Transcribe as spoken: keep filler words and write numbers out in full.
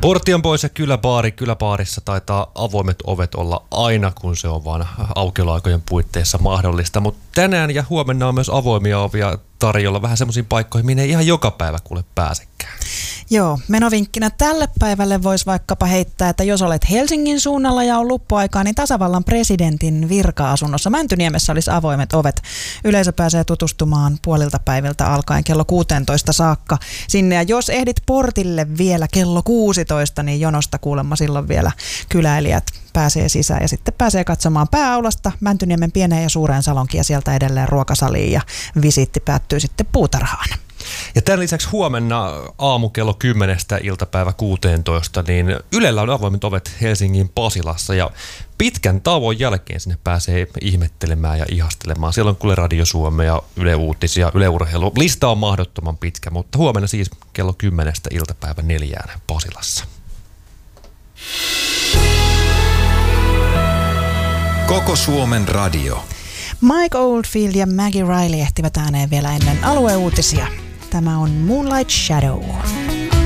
Portti on pois ja kyläbaari. Kyläbaarissa taitaa avoimet ovet olla aina, kun se on vaan aukioloaikojen puitteissa mahdollista. Mutta tänään ja huomenna on myös avoimia ovia tarjolla vähän semmoisiin paikkoihin, minne ei ihan joka päivä kuule pääsekään. Joo, menovinkkinä tälle päivälle voisi vaikkapa heittää, että jos olet Helsingin suunnalla ja on luppuaikaa, niin tasavallan presidentin virka-asunnossa Mäntyniemessä olisi avoimet ovet. Yleisö pääsee tutustumaan puolilta päiviltä alkaen kello kuusitoista saakka sinne. Ja jos ehdit portille vielä kello kuusitoista, niin jonosta kuulemma silloin vielä kyläilijät pääsee sisään ja sitten pääsee katsomaan pääaulasta Mäntyniemen pieneen ja suureen salonkiin ja sieltä edelleen ruokasaliin ja visiitti päättyy sitten puutarhaan. Ja tämän lisäksi huomenna aamu kello kymmenestä iltapäivä kuusitoista, niin Ylellä on avoimet ovet Helsingin Pasilassa ja pitkän tauon jälkeen sinne pääsee ihmettelemään ja ihastelemaan. Siellä on kuule Radio Suomea ja Yle Uutisia, Yle Urheilu. Lista on mahdottoman pitkä, mutta huomenna siis kello kymmenestä iltapäivä neljään Pasilassa. Koko Suomen radio. Mike Oldfield ja Maggie Riley ehtivät ääneen vielä ennen alueuutisia. Tämä on Moonlight Shadow.